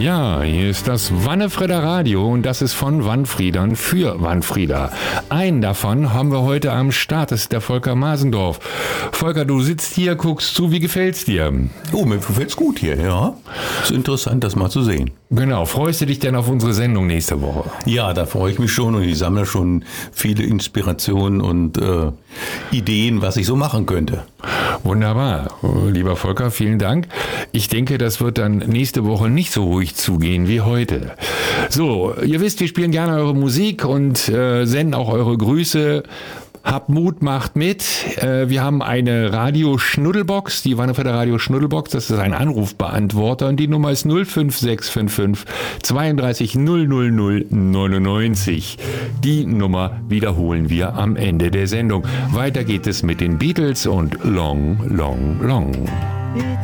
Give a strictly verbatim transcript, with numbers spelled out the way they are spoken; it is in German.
Ja, hier ist das Wannefrieder Radio und das ist von Wannfriedern für Wannfrieder. Einen davon haben wir heute am Start, das ist der Volker Masendorf. Volker, du sitzt hier, guckst zu, wie gefällt's dir? Oh, mir gefällt's gut hier, ja. Ist interessant, das mal zu sehen. Genau, freust du dich denn auf unsere Sendung nächste Woche? Ja, da freue ich mich schon und ich sammle schon viele Inspirationen und äh, Ideen, was ich so machen könnte. Wunderbar, lieber Volker, vielen Dank. Ich denke, das wird dann nächste Woche nicht so ruhig zugehen wie heute. So, ihr wisst, wir spielen gerne eure Musik und äh, senden auch eure Grüße. Habt Mut, macht mit. Äh, wir haben eine Radio-Schnuddelbox, die Wannefrieder Radio-Schnuddelbox. Das ist ein Anrufbeantworter und die Nummer ist null fünf sechs fünf fünf zweiunddreißig null null null neunundneunzig. Die Nummer wiederholen wir am Ende der Sendung. Weiter geht es mit den Beatles und Long, Long, Long.